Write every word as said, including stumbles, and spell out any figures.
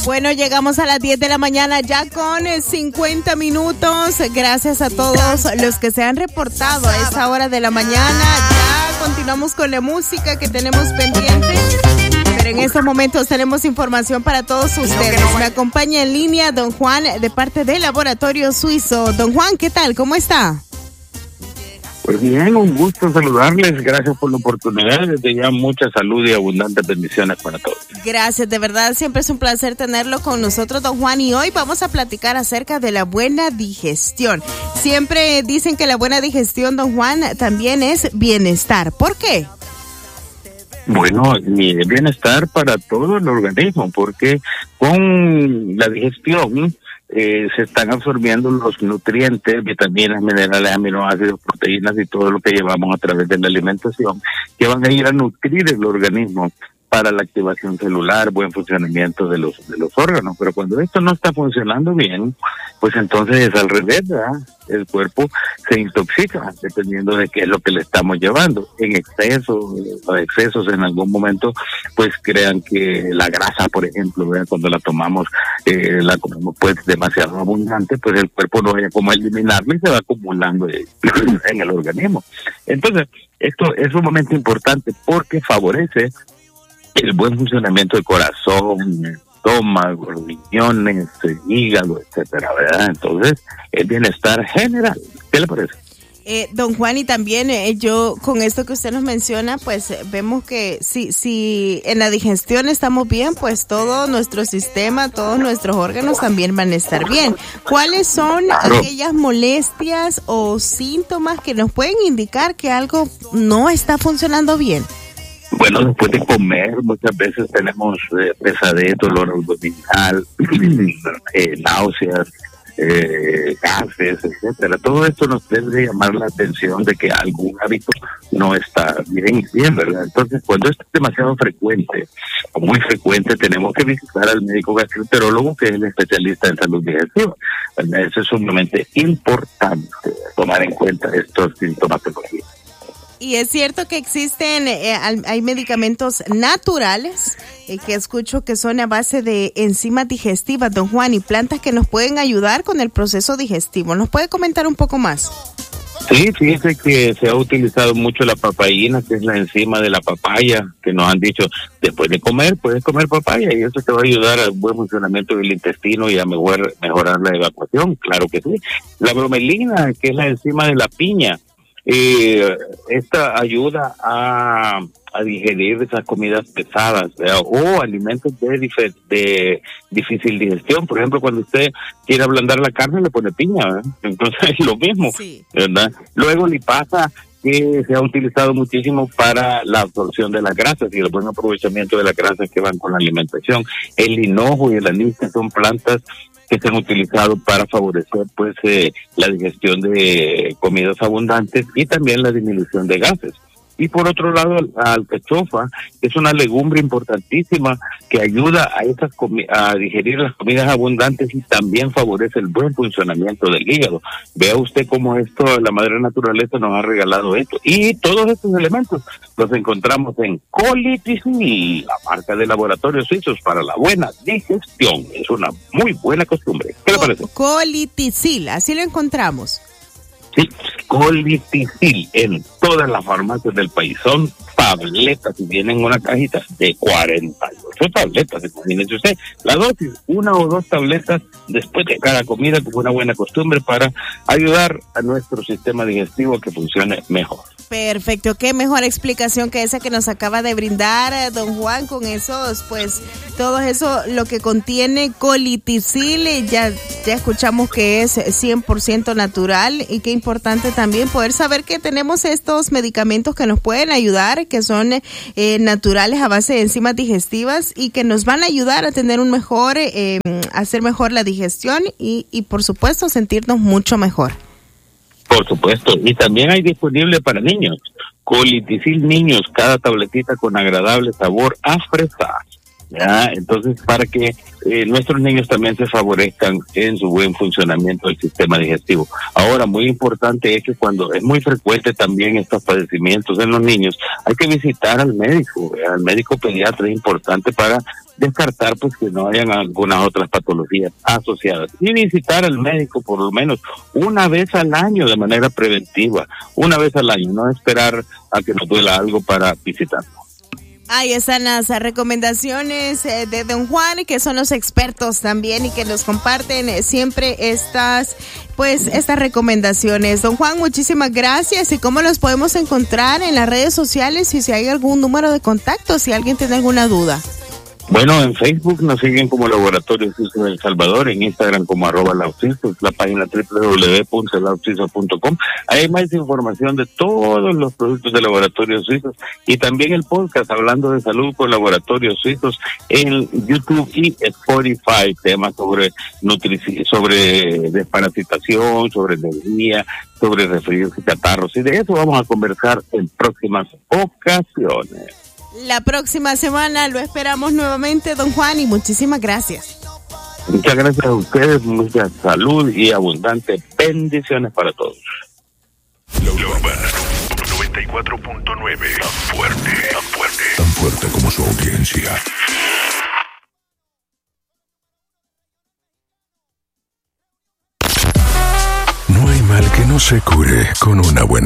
Bueno, llegamos a las diez de la mañana ya con cincuenta minutos. Gracias a todos los que se han reportado a esta hora de la mañana. Ya continuamos con la música que tenemos pendiente. Pero en estos momentos tenemos información para todos ustedes. Me acompaña en línea don Juan de parte del Laboratorio Suizo. Don Juan, ¿qué tal? ¿Cómo está? Pues bien, un gusto saludarles, gracias por la oportunidad, desde ya mucha salud y abundantes bendiciones para todos. Gracias, de verdad, siempre es un placer tenerlo con nosotros, don Juan, y hoy vamos a platicar acerca de la buena digestión. Siempre dicen que la buena digestión, don Juan, también es bienestar. ¿Por qué? Bueno, y bienestar para todo el organismo, porque con la digestión Eh, se están absorbiendo los nutrientes, vitaminas, minerales, aminoácidos, proteínas y todo lo que llevamos a través de la alimentación, que van a ir a nutrir el organismo para la activación celular, buen funcionamiento de los de los órganos. Pero cuando esto no está funcionando bien, pues entonces es al revés, ¿verdad? El cuerpo se intoxica dependiendo de qué es lo que le estamos llevando. En exceso, o excesos en algún momento, pues crean que la grasa, por ejemplo, ¿verdad? Cuando la tomamos, eh, la comemos pues demasiado abundante, pues el cuerpo no vaya como a eliminarla y se va acumulando en el organismo. Entonces, esto es sumamente importante porque favorece el buen funcionamiento del corazón, estómago, riñones, hígado, etcétera, ¿verdad? Entonces, el bienestar general. ¿Qué le parece? Eh, don Juan, y también eh, yo con esto que usted nos menciona, pues eh, vemos que si, si en la digestión estamos bien, pues todo nuestro sistema, todos nuestros órganos también van a estar bien. ¿Cuáles son claro. aquellas molestias o síntomas que nos pueden indicar que algo no está funcionando bien? Bueno, después de comer muchas veces tenemos eh, pesadez, dolor abdominal, eh, náuseas, eh, gases, etcétera. Todo esto nos debe llamar la atención de que algún hábito no está bien, bien, ¿verdad? Entonces, cuando esto es demasiado frecuente o muy frecuente, tenemos que visitar al médico gastroenterólogo, que es el especialista en salud digestiva. Eso es sumamente importante, tomar en cuenta estos sintomatologías. Y es cierto que existen, eh, hay medicamentos naturales eh, que escucho que son a base de enzimas digestivas, don Juan, y plantas que nos pueden ayudar con el proceso digestivo. ¿Nos puede comentar un poco más? Sí, fíjese que se ha utilizado mucho la papaína, que es la enzima de la papaya, que nos han dicho, después de comer, puedes comer papaya, y eso te va a ayudar al buen funcionamiento del intestino y a mejor, mejorar la evacuación, claro que sí. La bromelina, que es la enzima de la piña, Eh, esta ayuda a, a digerir esas comidas pesadas, ¿verdad? O alimentos de, dif- de difícil digestión. Por ejemplo, cuando usted quiere ablandar la carne, le pone piña, ¿verdad? Entonces es lo mismo, sí. ¿verdad? Luego lipasa, que se ha utilizado muchísimo para la absorción de las grasas y el buen aprovechamiento de las grasas que van con la alimentación. El hinojo y el anís, que son plantas que se han utilizado para favorecer pues eh, la digestión de comidas abundantes y también la disminución de gases. Y por otro lado, la alcachofa es una legumbre importantísima que ayuda a esas comi- a digerir las comidas abundantes y también favorece el buen funcionamiento del hígado. Vea usted cómo esto, la madre naturaleza nos ha regalado esto. Y todos estos elementos los encontramos en Coliticil, la marca de laboratorios suizos para la buena digestión. Es una muy buena costumbre. ¿Qué le parece? Coliticil, así lo encontramos. Sí, Coliticil en todas las farmacias del país. Son tabletas y vienen en una cajita de cuarenta y ocho tabletas. Imagínese usted, la dosis, una o dos tabletas después de cada comida, como una buena costumbre para ayudar a nuestro sistema digestivo a que funcione mejor. Perfecto, qué mejor explicación que esa que nos acaba de brindar don Juan con esos, pues, todo eso, lo que contiene Coliticil, ya, ya escuchamos que es cien por ciento natural y qué importante también poder saber que tenemos estos medicamentos que nos pueden ayudar, que son eh, naturales a base de enzimas digestivas y que nos van a ayudar a tener un mejor, eh, a hacer mejor la digestión y, y por supuesto sentirnos mucho mejor. Por supuesto, y también hay disponible para niños, Coliticil Niños, cada tabletita con agradable sabor a fresa. ¿ya? Entonces, para que eh, nuestros niños también se favorezcan en su buen funcionamiento del sistema digestivo. Ahora, muy importante es que cuando es muy frecuente también estos padecimientos en los niños, hay que visitar al médico, ¿ya? Al médico pediatra es importante para descartar pues que no hayan algunas otras patologías asociadas, y visitar al médico por lo menos una vez al año de manera preventiva, una vez al año, no esperar a que nos duela algo para visitarlo. Ahí están las recomendaciones de Don Juan, que son los expertos también y que nos comparten siempre estas, pues, estas recomendaciones. Don Juan, muchísimas gracias. ¿Y cómo los podemos encontrar en las redes sociales y si hay algún número de contacto, si alguien tiene alguna duda? Bueno, en Facebook nos siguen como Laboratorio Suizo de El Salvador, en Instagram como arroba lauciso, la página doble u doble u doble u punto lauciso punto com. Hay más información de todos los productos de Laboratorios Suizos y también el podcast Hablando de Salud con Laboratorios Suizos en YouTube y Spotify, temas sobre nutrición, sobre desparasitación, sobre energía, sobre resfríos y catarros, y de eso vamos a conversar en próximas ocasiones. La próxima semana lo esperamos nuevamente, Don Juan, y muchísimas gracias. Muchas gracias a ustedes, mucha salud y abundantes bendiciones para todos. noventa y cuatro punto nueve, tan fuerte, tan fuerte, tan fuerte como su audiencia. No hay mal que no se cure con una buena